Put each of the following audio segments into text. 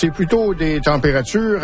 c'est plutôt des températures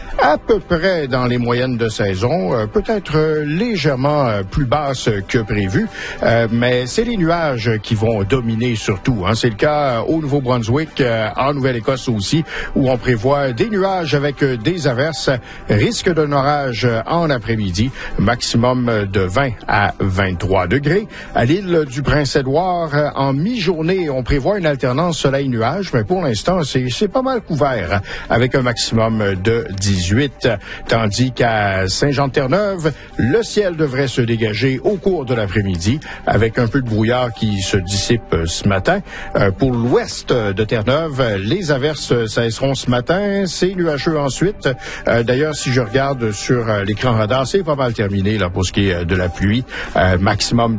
à peu près dans les moyennes de saison, peut-être légèrement plus basses que prévu, mais c'est les nuages qui vont dominer surtout. C'est le cas au Nouveau-Brunswick, en Nouvelle-Écosse aussi, où on prévoit des nuages avec des averses, risque d'un orage en après-midi, maximum de 20 à 23 degrés. À l'île du Prince-Édouard, en mi-journée, on prévoit une alternance soleil-nuage, mais pour l'instant, c'est pas mal couvert, avec un maximum de 18. Tandis qu'à Saint-Jean-de-Terre-Neuve, le ciel devrait se dégager au cours de l'après-midi, avec un peu de brouillard qui se dissipe ce matin. Pour l'ouest de Terre-Neuve, les averses cesseront ce matin, c'est nuageux ensuite. D'ailleurs, si je regarde sur l'écran radar, c'est pas mal terminé là pour ce qui est de la pluie. Maximum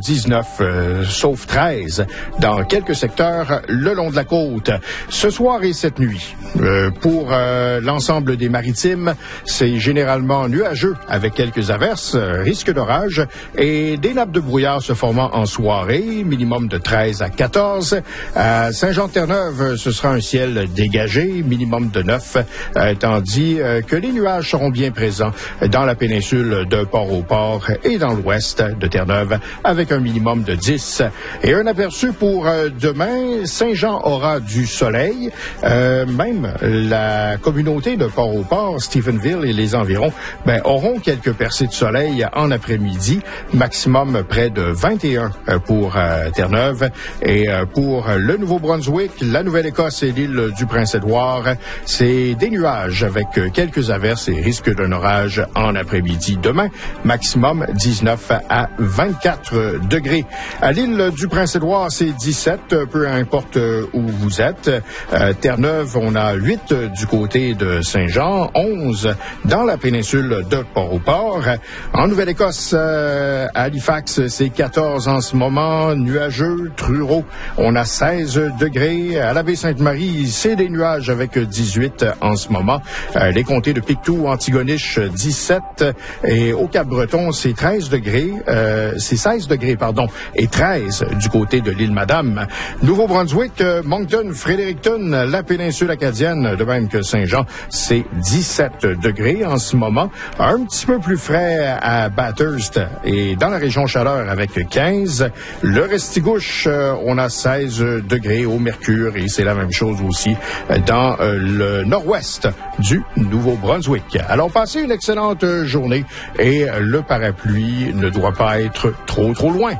19, sauf 13 dans quelques secteurs le long de la côte. Ce soir et cette nuit, pour l'ensemble des maritimes, c'est généralement nuageux avec quelques averses, risque d'orage et des nappes de brouillard se formant en soirée, minimum de 13 à 14. À Saint-Jean-de-Terre-Neuve, ce sera un ciel dégagé, minimum de 9, tandis que les nuages seront bien présents dans la péninsule de Port-au-Port et dans l'ouest de Terre-Neuve avec un minimum de 10. Et un aperçu pour demain, Saint-Jean aura du soleil, même la communauté de Port-au-Port, Stephenville et les environs, auront quelques percées de soleil en après-midi, maximum près de 21 pour Terre-Neuve. Et pour le Nouveau-Brunswick, la Nouvelle-Écosse et l'île du Prince-Édouard, c'est des nuages avec quelques averses et risque d'un orage en après-midi. Demain, maximum 19 à 24 degrés. À l'île du Prince-Édouard, c'est 17, peu importe où vous êtes. Terre-Neuve, on a 8 du côté de Saint-Jean, 11 dans la péninsule de Port-au-Port. En Nouvelle-Écosse, à Halifax, c'est 14 en ce moment, nuageux. Truro, on a 16 degrés. À la baie Sainte-Marie, c'est des nuages avec 18 en ce moment. Les comtés de Pictou, Antigonish, 17. Et au Cap-Breton, c'est 13 degrés. C'est 16 degrés, pardon, et 13 du côté de l'île Madame. Nouveau-Brunswick, Moncton, Fredericton, la péninsule acadienne, de même que Saint-Jean, c'est 17 degrés en ce moment. Un petit peu plus frais à Bathurst et dans la région Chaleur avec 15. Le Restigouche, on a 16 degrés au mercure et c'est la même chose aussi dans le nord-ouest du Nouveau-Brunswick. Alors, passez une excellente journée et le parapluie ne doit pas être trop loin.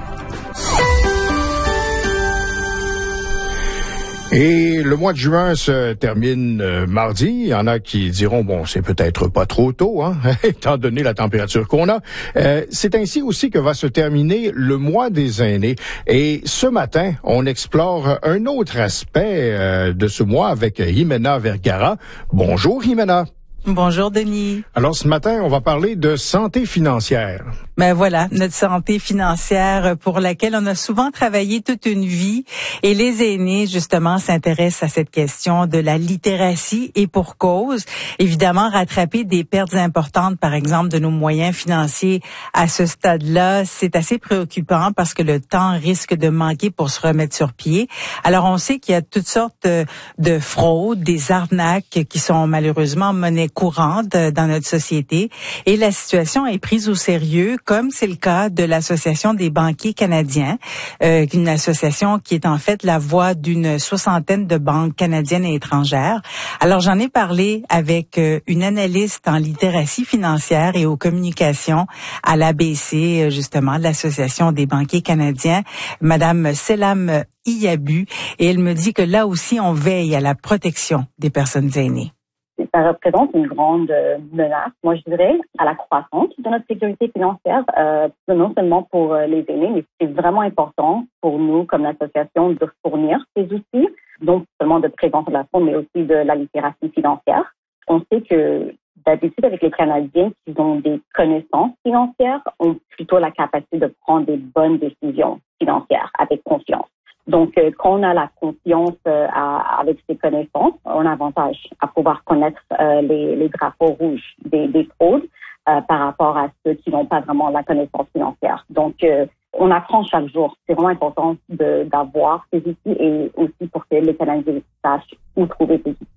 Et le mois de juin se termine mardi. Il y en a qui diront, bon, c'est peut-être pas trop tôt, étant donné la température qu'on a. C'est ainsi aussi que va se terminer le mois des aînés. Et ce matin, on explore un autre aspect de ce mois avec Jimena Vergara. Bonjour, Jimena. Bonjour, Denis. Alors, ce matin, on va parler de santé financière. Voilà, notre santé financière pour laquelle on a souvent travaillé toute une vie. Et les aînés, justement, s'intéressent à cette question de la littératie et pour cause. Évidemment, rattraper des pertes importantes, par exemple, de nos moyens financiers à ce stade-là, c'est assez préoccupant parce que le temps risque de manquer pour se remettre sur pied. Alors, on sait qu'il y a toutes sortes de fraudes, des arnaques qui sont malheureusement monnaie courante dans notre société. Et la situation est prise au sérieux, comme c'est le cas de l'Association des banquiers canadiens, une association qui est en fait la voix d'une soixantaine de banques canadiennes et étrangères. Alors, j'en ai parlé avec une analyste en littératie financière et aux communications à l'ABC, justement, de l'Association des banquiers canadiens, Madame Selam Iyabu, et elle me dit que là aussi, on veille à la protection des personnes aînées. Ça représente une grande menace, moi je dirais, à la croissance de notre sécurité financière, non seulement pour les aînés, mais c'est vraiment important pour nous comme association de fournir ces outils, non seulement de prévention de la fraude, mais aussi de la littératie financière. On sait que d'habitude, avec les Canadiens qui ont des connaissances financières, ont plutôt la capacité de prendre des bonnes décisions financières avec confiance. Donc, quand on a la confiance avec ces connaissances, on a avantage à pouvoir connaître les drapeaux rouges des fraudes par rapport à ceux qui n'ont pas vraiment la connaissance financière. Donc, on apprend chaque jour. C'est vraiment important d'avoir ces outils et aussi pour que les Canadiens sachent où trouver ces outils.